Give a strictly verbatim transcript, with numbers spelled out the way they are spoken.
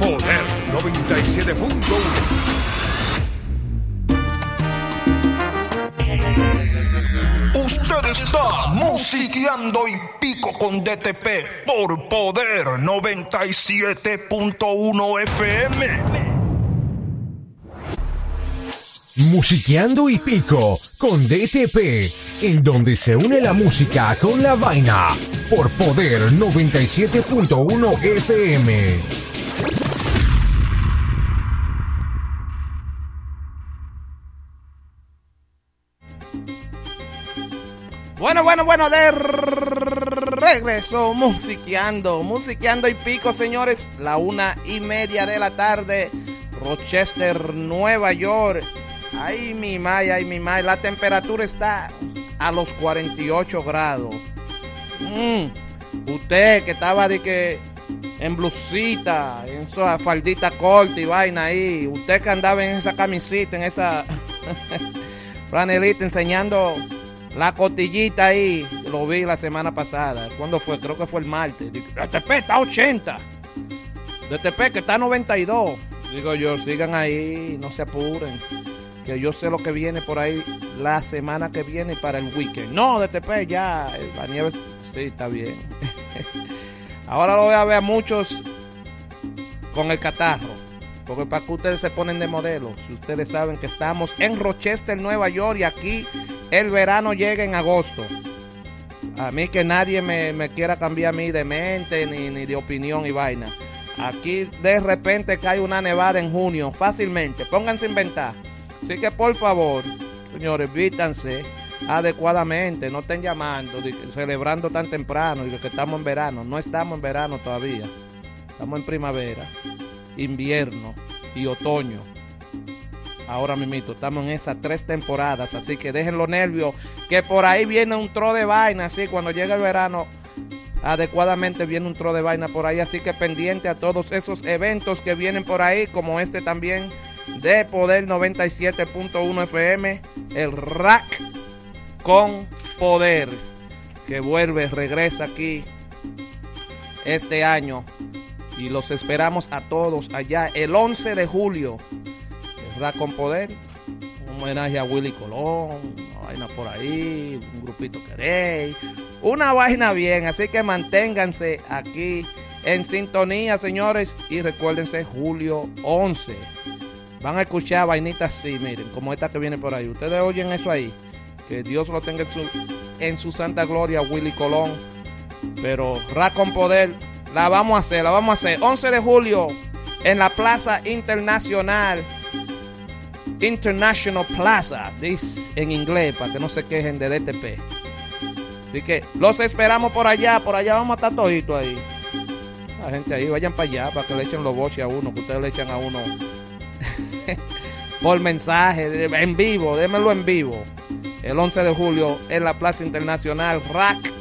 Poder noventa y siete punto uno. Usted está musiqueando y pico con D T P por Poder noventa y siete punto uno F M. Musiqueando y pico con D T P, en donde se une la música con la vaina por Poder noventa y siete punto uno F M. Bueno, bueno, bueno, de regreso, musiqueando, musiqueando y pico, señores, la una y media de la tarde, Rochester, Nueva York. Ay, mi may, ay, mi may, la temperatura está a los cuarenta y ocho grados. Mm, usted que estaba de que en blusita, en esa faldita corta y vaina ahí, usted que andaba en esa camisita, en esa franelita enseñando la cotillita ahí, lo vi la semana pasada. ¿Cuándo fue? Creo que fue el martes. D T P está a ochenta. D T P que está a noventa y dos. Digo yo, sigan ahí, no se apuren, que yo sé lo que viene por ahí la semana que viene para el weekend. No, D T P ya, la nieve, sí, está bien. Ahora lo voy a ver a muchos con el catarro, porque para que ustedes se ponen de modelo, si ustedes saben que estamos en Rochester, Nueva York, y aquí el verano llega en agosto. A mí que nadie me, me quiera cambiar a mí de mente ni, ni de opinión y vaina. Aquí de repente cae una nevada en junio, fácilmente. Pónganse a inventar. Así que por favor, señores, vístanse adecuadamente. No estén llamando, de, celebrando tan temprano y de que estamos en verano. No estamos en verano todavía. Estamos en primavera, invierno y otoño. Ahora mismito, estamos en esas tres temporadas, así que dejen los nervios, que por ahí viene un tro de vaina, así cuando llega el verano, adecuadamente viene un tro de vaina por ahí, así que pendiente a todos esos eventos que vienen por ahí, como este también de Poder noventa y siete punto uno F M, el Rack con Poder, que vuelve, regresa aquí este año, y los esperamos a todos allá el once de julio. Rack con Poder, un homenaje a Willy Colón, una vaina por ahí, un grupito queréis, una vaina bien, así que manténganse aquí en sintonía, señores, y recuérdense, julio once, van a escuchar vainitas así, miren, como esta que viene por ahí, ustedes oyen eso ahí, que Dios lo tenga en su, en su santa gloria, Willy Colón, pero Rack con Poder, la vamos a hacer, la vamos a hacer, once de julio, en la Plaza Internacional, International Plaza, this en inglés, para que no se quejen de D T P. Así que los esperamos por allá, por allá vamos a estar toditos ahí. La gente ahí, vayan para allá, para que le echen los boches a uno, que ustedes le echan a uno por mensaje, en vivo, démelo en vivo. El once de julio en la Plaza Internacional, Rack